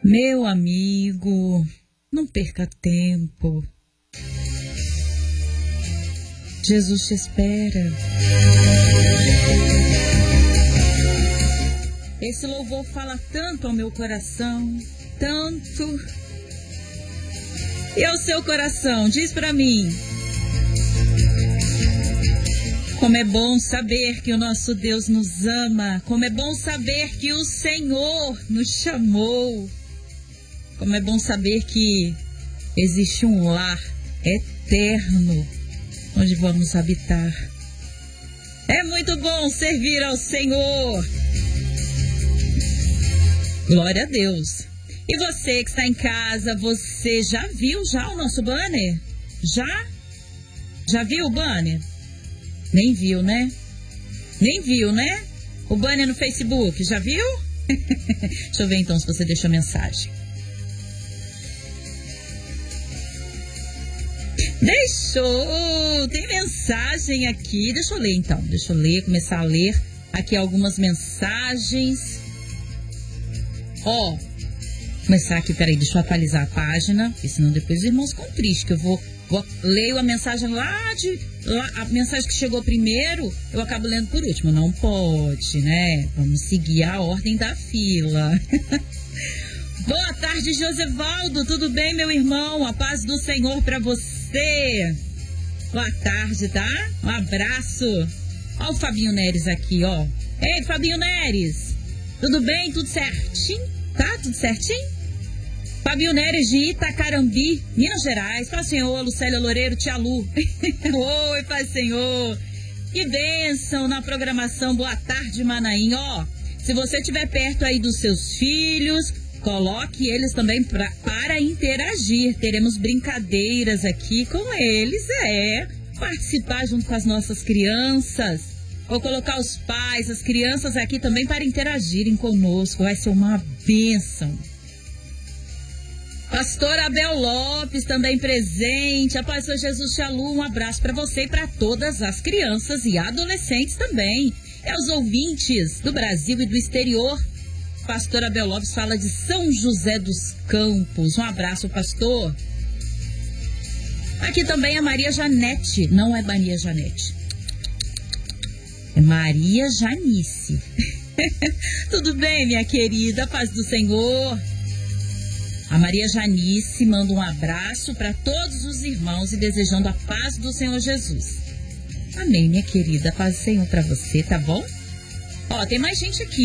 Meu amigo, não perca tempo. Jesus te espera. Esse louvor fala tanto ao meu coração, tanto. E ao seu coração, diz pra mim. Como é bom saber que o nosso Deus nos ama. Como é bom saber que o Senhor nos chamou. Como é bom saber que existe um lar eterno onde vamos habitar. É muito bom servir ao Senhor. Glória a Deus. E você que está em casa, você já viu o nosso banner? Já viu o banner? Nem viu, né? O banner no Facebook, já viu? Deixa eu ver então se você deixou mensagem. Deixou! Tem mensagem aqui. Deixa eu ler então. Começar a ler aqui algumas mensagens. Começar aqui, peraí, deixa eu atualizar a página, porque senão depois os irmãos ficam tristes, que eu vou leio a mensagem a mensagem que chegou primeiro, eu acabo lendo por último. Não pode, né? Vamos seguir a ordem da fila. Boa tarde, Josevaldo, tudo bem, meu irmão? A paz do Senhor pra você. Boa tarde, tá? Um abraço. Ó o Fabinho Neres aqui, ó. Ei, Fabinho Neres, tudo bem? Tudo certinho? Tá? Tudo certinho? Fabinho Neres de Itacarambi, Minas Gerais. Paz Senhor, Lucélia Loureiro, Tia Lu. Oi, Paz Senhor. Que bênção na programação. Boa tarde, Manaim. Se você estiver perto aí dos seus filhos, coloque eles também para interagir. Teremos brincadeiras aqui com eles. Participar junto com as nossas crianças. Vou colocar os pais, as crianças aqui também para interagirem conosco. Vai ser uma bênção. Pastor Abel Lopes também presente. A paz do Senhor Jesus, Xalu, um abraço para você e para todas as crianças e adolescentes também. E aos ouvintes do Brasil e do exterior. Pastor Abel Lopes fala de São José dos Campos. Um abraço, pastor. Aqui também a Maria Janete. Não é Maria Janete. É Maria Janice. Tudo bem, minha querida? Paz do Senhor. A Maria Janice manda um abraço para todos os irmãos e desejando a paz do Senhor Jesus. Amém, minha querida. Paz do Senhor para você, tá bom? Tem mais gente aqui,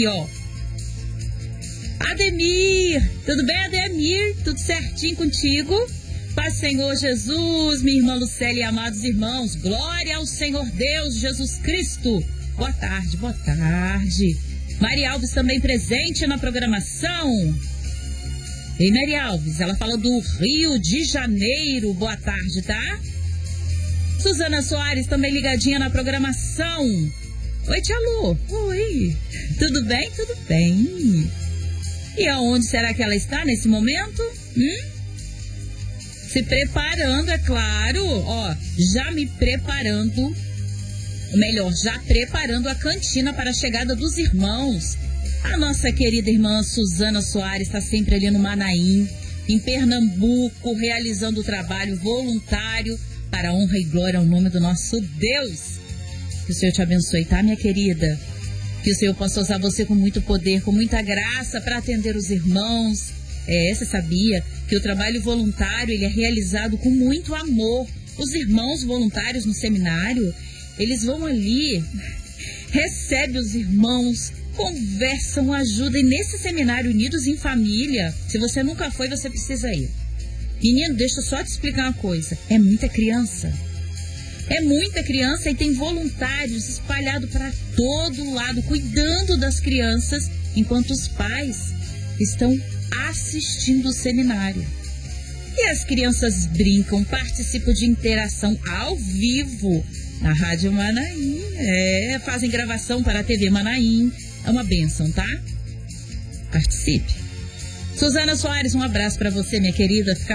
Ademir. Tudo bem, Ademir? Tudo certinho contigo? Paz do Senhor Jesus, minha irmã Lucélia e amados irmãos. Glória ao Senhor Deus Jesus Cristo. Boa tarde, boa tarde. Maria Alves também presente na programação. Ei, Maria Alves, ela fala do Rio de Janeiro. Boa tarde, tá? Suzana Soares também ligadinha na programação. Oi, Tia Lu. Oi. Tudo bem? Tudo bem. E aonde será que ela está nesse momento? Se preparando, é claro. Já preparando a cantina para a chegada dos irmãos. A nossa querida irmã Suzana Soares está sempre ali no Manaim, em Pernambuco, realizando o trabalho voluntário para a honra e glória ao nome do nosso Deus. Que o Senhor te abençoe, tá, minha querida? Que o Senhor possa usar você com muito poder, com muita graça para atender os irmãos. Você sabia que o trabalho voluntário ele é realizado com muito amor. Os irmãos voluntários no seminário, eles vão ali, recebem os irmãos, conversam, ajudam. E nesse seminário Unidos em Família, se você nunca foi, você precisa ir. Menino, deixa eu só te explicar uma coisa. É muita criança e tem voluntários espalhados para todo lado, cuidando das crianças, enquanto os pais estão assistindo o seminário. E as crianças brincam, participam de interação ao vivo na Rádio Manaim. Fazem gravação para a TV Manaim. É uma bênção, tá? Participe. Suzana Soares, um abraço para você, minha querida. Fica